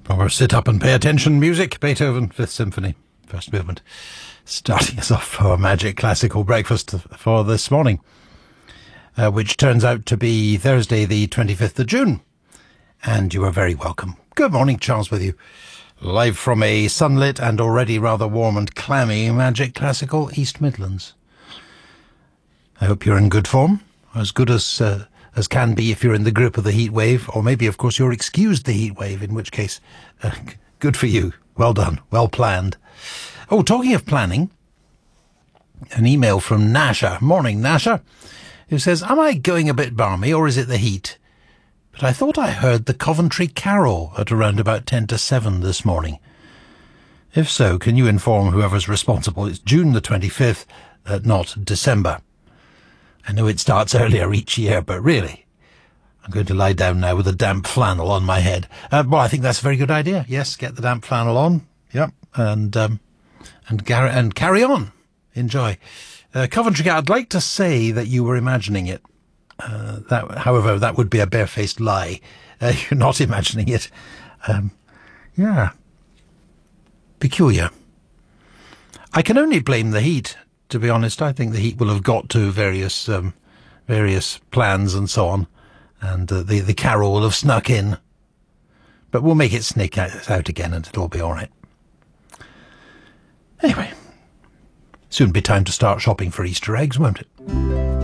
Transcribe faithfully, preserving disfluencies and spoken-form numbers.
Our sit up and pay attention music, Beethoven, Fifth Symphony, first movement, starting us off for our Magic Classical Breakfast for this morning, uh, which turns out to be Thursday the twenty-fifth of June, and you are very welcome. Good morning, Charles with you, live from a sunlit and already rather warm and clammy Magic Classical East Midlands. I hope you're in good form, as good as uh, as can be if you're in the grip of the heat wave, or maybe, of course, you're excused the heat wave, in which case, uh, good for you. Well done. Well planned. Oh, talking of planning, an email from Nasha. Morning, Nasha, who says, am I going a bit balmy, or is it the heat? But I thought I heard the Coventry Carol at around about ten to seven this morning. If so, can you inform whoever's responsible? It's June the twenty-fifth, uh, not December. I know it starts earlier each year, but really, I'm going to lie down now with a damp flannel on my head. Uh, well, I think that's a very good idea. Yes, get the damp flannel on. Yep, and um, and, gar- and carry on. Enjoy. Uh, Coventry, I'd like to say that you were imagining it. Uh, that, however, that would be a barefaced lie. Uh, you're not imagining it. Um, yeah. Peculiar. I can only blame the heat. To be honest, I think the heat will have got to various um, various plans and so on, and uh, the, the carol will have snuck in. But we'll make it sneak out, out again and it'll all be all right. Anyway, soon be time to start shopping for Easter eggs, won't it?